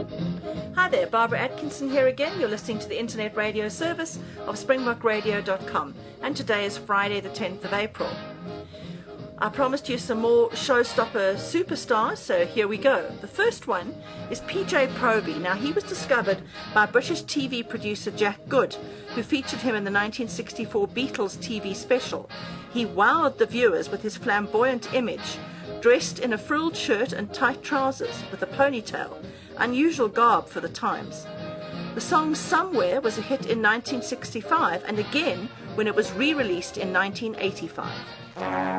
Hi there, Barbara Atkinson here again. You're listening to the internet radio service of springbokradio.com, and today is Friday the 10th of April. I promised you some more showstopper superstars, so here we go. The first one is PJ Proby. Now, he was discovered by British TV producer Jack Good, who featured him in the 1964 Beatles TV special. He wowed the viewers with his flamboyant image, dressed in a frilled shirt and tight trousers with a ponytail, unusual garb for the times. The song Somewhere was a hit in 1965 and again when it was re-released in 1985.